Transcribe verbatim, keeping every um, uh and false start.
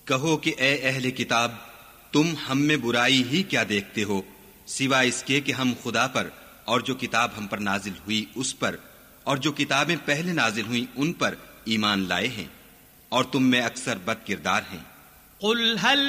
कहो कि ए अहले किताब, तुम हम में बुराई ही क्या देखते हो, सिवाय इसके कि हम खुदा पर और जो किताब हम पर नाजिल हुई उस पर और जो किताबें पहले नाजिल हुई उन पर ईमान लाए हैं, और तुम में अक्सर बद किरदार हैं।